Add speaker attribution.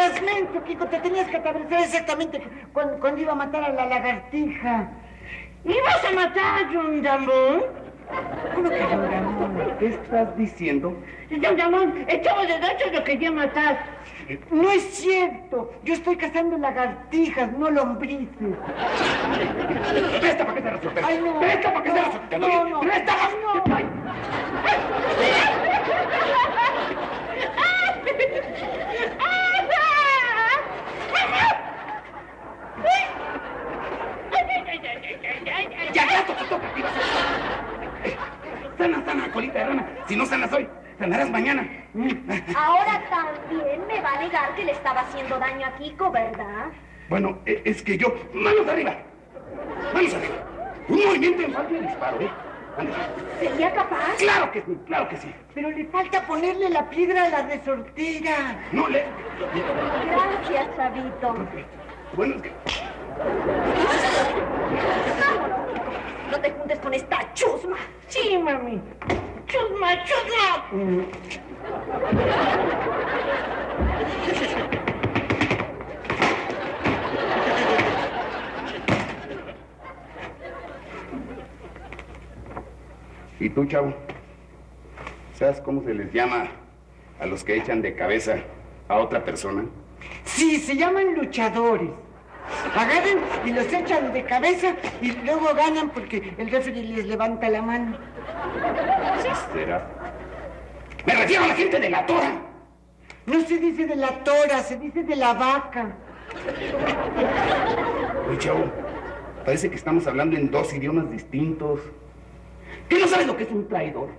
Speaker 1: seas lento, Kiko. Te tenías que atravesar exactamente cuando iba a matar a la lagartija.
Speaker 2: ¿Ibas a matar a John Ramón?
Speaker 1: ¿Cómo que John Ramón?
Speaker 3: ¿Qué estás diciendo?
Speaker 2: John Ramón, echaba de gacho lo quería matar.
Speaker 1: No es cierto. Yo estoy cazando lagartijas, no lombrices.
Speaker 3: ¡Presta para que se resuelva!
Speaker 1: Ay, no.
Speaker 3: ¡Presta para que se resuelva!
Speaker 1: No.
Speaker 3: ¡Presta!
Speaker 1: No.
Speaker 3: ¡Ay! ¡Ya, toca! Sana, colita de rana. Si no sanas hoy, sanarás mañana.
Speaker 4: Ahora también me va a negar que le estaba haciendo daño a Kiko, ¿verdad?
Speaker 3: Bueno, es que yo... ¡Manos arriba! Un movimiento en falta de disparo, ¿eh? Ándale.
Speaker 4: ¿Sería capaz?
Speaker 3: Claro que sí.
Speaker 1: Pero le falta ponerle la piedra a la resortera.
Speaker 3: No le...
Speaker 4: Gracias, chavito.
Speaker 3: Bueno, es que...
Speaker 4: No te juntes con esta chusma.
Speaker 2: Sí, mami. Chusma.
Speaker 3: ¿Y tú, chavo? ¿Sabes cómo se les llama a los que echan de cabeza a otra persona?
Speaker 1: Sí, se llaman luchadores. Agarran y los echan de cabeza y luego ganan porque el referee les levanta la mano.
Speaker 3: ¿Será? ¡Me refiero a la gente de la tora!
Speaker 1: No se dice de la tora, se dice de la vaca.
Speaker 3: Oye, chavo, parece que estamos hablando en dos idiomas distintos. ¿Qué no sabes lo que es un traidor?